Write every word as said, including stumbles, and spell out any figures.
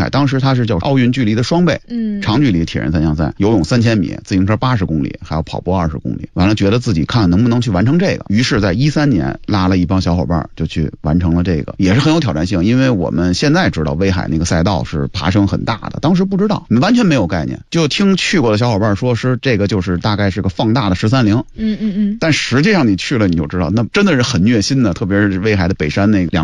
害，当时他是叫奥运距离的双倍， 嗯， 长距离铁人三项赛，游泳三千米，自行车八十公里，还有跑步二十公里。完了，觉得自己看能不能去完成这个，于是在一三年拉了一帮小伙伴就去完成了这个，也是很有挑战性。因为我们现在知道威海那个赛道是爬升很大的，当时不知道，完全没有概念，就听去过的小伙伴说是这个就是大概是个放大的十三陵， 嗯嗯嗯， 但实际上你去了你就知道，那真的是很虐心的，特别是威海的北山那两